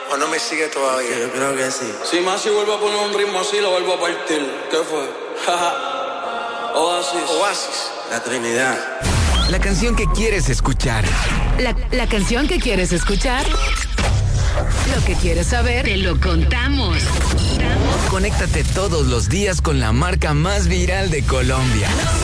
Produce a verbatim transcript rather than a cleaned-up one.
¿O no me sigue todavía? Yo creo que sí. Si Masi vuelve a poner un ritmo así, lo vuelvo a partir. ¿Qué fue? Oasis. Oasis. La Trinidad. La canción que quieres escuchar. La, la canción que quieres escuchar. Lo que quieres saber, te lo contamos. Conéctate todos los días con la marca más viral de Colombia.